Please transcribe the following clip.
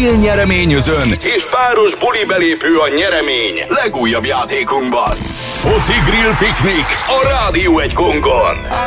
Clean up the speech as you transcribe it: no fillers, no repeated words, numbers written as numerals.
grill nyereményözön, és páros buli belépő a nyeremény legújabb játékunkban. Foci Grill Piknik a Rádió 1 Kongon.